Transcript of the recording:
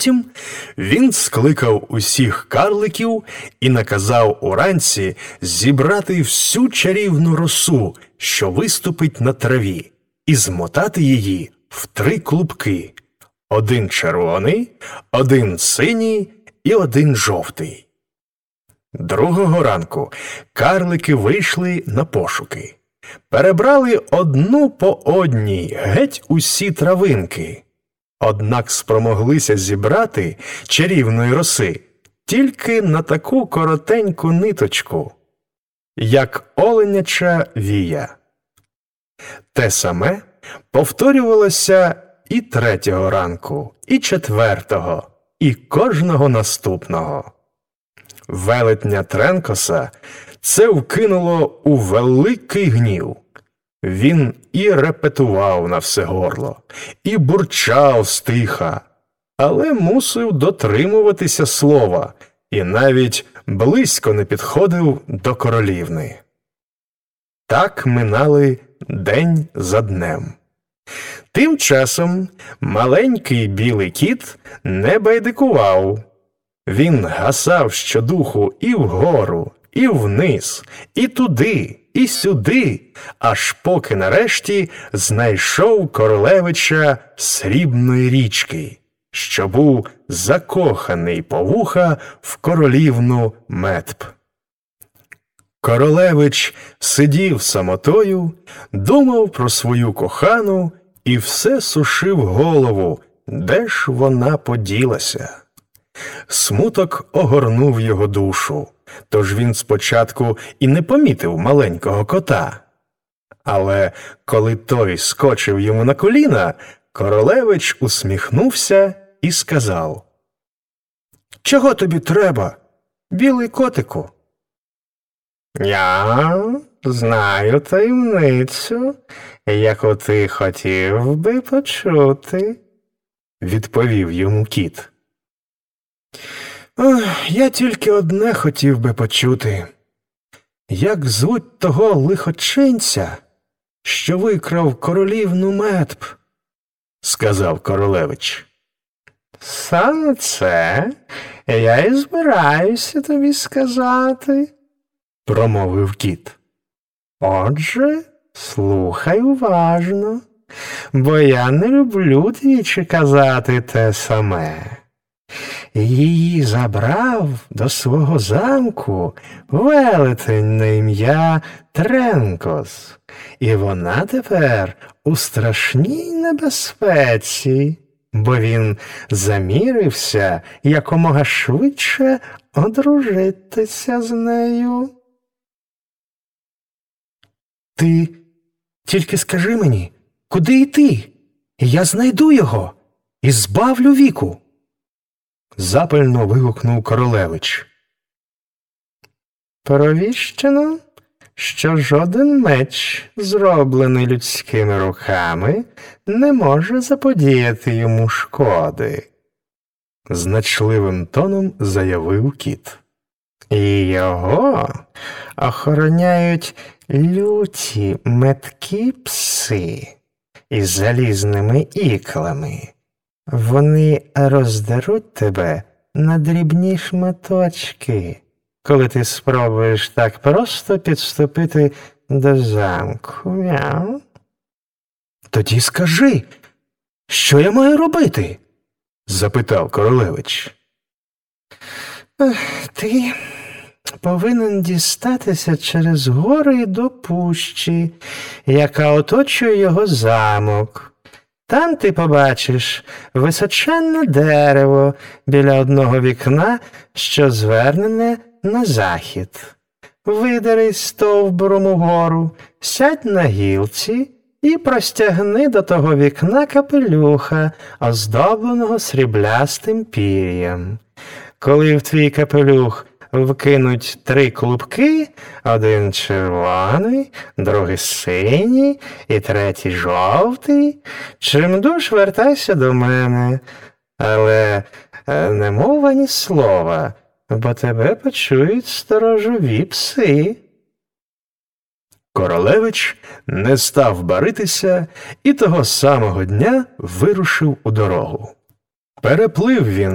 потім він скликав усіх карликів і наказав уранці зібрати всю чарівну росу, що виступить на траві, і змотати її в 3 клубки – 1 червоний, 1 синій і 1 жовтий. Другого ранку карлики вийшли на пошуки. Перебрали одну по одній геть усі травинки. Однак спромоглися зібрати чарівної роси тільки на таку коротеньку ниточку, як оленяча вія. Те саме повторювалося і 3-го ранку, і 4-го, і кожного наступного. Велетня Тренкоса це вкинуло у великий гнів. Він і репетував на все горло, і бурчав стиха, але мусив дотримуватися слова і навіть близько не підходив до королівни. Так минали день за днем. Тим часом маленький білий кіт не байдикував. Він гасав щодуху і вгору, і вниз, і туди, і сюди, аж поки нарешті знайшов королевича Срібної річки, що був закоханий по вуха в королівну Метп. Королевич сидів самотою, думав про свою кохану і все сушив голову, де ж вона поділася. Смуток огорнув його душу, тож він спочатку і не помітив маленького кота. Але коли той скочив йому на коліна, королевич усміхнувся і сказав: «Чого тобі треба, білий котику?» «Я знаю таємницю, яку ти хотів би почути», – відповів йому кіт. «Я тільки одне хотів би почути. Як звуть того лихочинця, що викрав королівну Метп?» – сказав королевич. «Саме це я і збираюся тобі сказати», – промовив кіт. «Отже, слухай уважно, бо я не люблю двічі казати те саме. Її забрав до свого замку велетень на ім'я Тренкос, і вона тепер у страшній небезпеці, бо він замірився якомога швидше одружитися з нею». «Ти тільки скажи мені, куди йти, і я знайду його і збавлю віку», – запально вигукнув королевич. «Провіщено, що жоден меч, зроблений людськими руками, не може заподіяти йому шкоди», – значливим тоном заявив кіт. «І його охороняють люті меткі пси із залізними іклами. Вони роздеруть тебе на дрібні шматочки, коли ти спробуєш так просто підступити до замку. Мяу». «Тоді скажи, що я маю робити?» – запитав королевич. «Ти повинен дістатися через гори до пущі, яка оточує його замок. Там ти побачиш височенне дерево біля одного вікна, що звернене на захід. Видерись стовбуром угору, сядь на гілці і простягни до того вікна капелюха, оздобленого сріблястим пір'ям. Коли в твій капелюх вкинуть 3 клубки, 1 червоний, другий синій і 3-й жовтий, чимдуж вертайся до мене, але не мов ані слова, бо тебе почують сторожові пси». Королевич не став баритися і того самого дня вирушив у дорогу. Переплив він